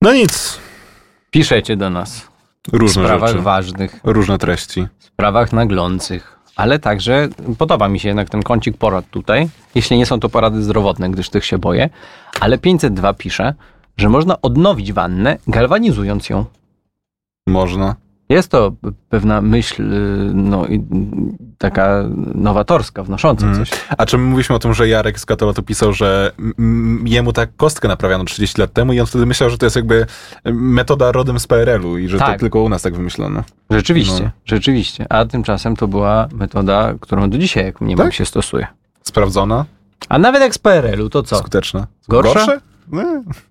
No nic. Piszecie do nas Różne w sprawach rzeczy. ważnych, Różne treści. w sprawach naglących, ale także podoba mi się jednak ten kącik porad tutaj, jeśli nie są to porady zdrowotne, gdyż tych się boję, ale 502 pisze, że można odnowić wannę, galwanizując ją. Można. Jest to pewna myśl taka nowatorska, wnosząca coś. A czy my mówiliśmy o tym, że Jarek z Katalotu pisał, że jemu tak kostkę naprawiano 30 lat temu i on wtedy myślał, że to jest jakby metoda rodem z PRL-u i że to tylko u nas tak wymyślono. Rzeczywiście. A tymczasem to była metoda, którą do dzisiaj, jak mniemam, się stosuje. Sprawdzona? A nawet jak z PRL-u, to co? Skuteczna. Gorsza? Nie.